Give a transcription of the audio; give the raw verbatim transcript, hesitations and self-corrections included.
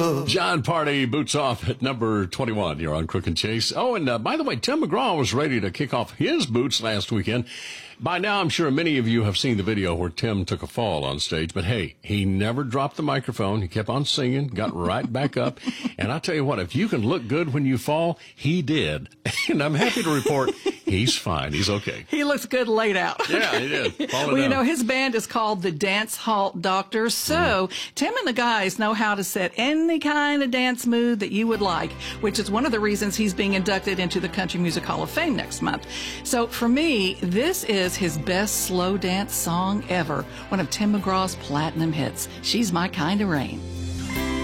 love. John Party, Boots Off at number twenty-one. You're on Crook and Chase. Oh, and uh, by the way, Tim McGraw was ready to kick off his boots last weekend. By now, I'm sure many of you have seen the video where Tim took a fall on stage. But, hey, he never dropped the microphone. He kept on singing, got right back up. And I tell you what, if you can look good when you fall, he did. And I'm happy to report he's fine. He's okay. He looks good laid out. Yeah, he did. Falling Well, you down. know, his band is called the Dance Halt Doctors. So mm. Tim and the guys know how to set any kind of dance mood that you would like, which is one of the reasons he's being inducted into the Country Music Hall of Fame next month. So for me, this is his best slow dance song ever, one of Tim McGraw's platinum hits, She's My Kind of Rain.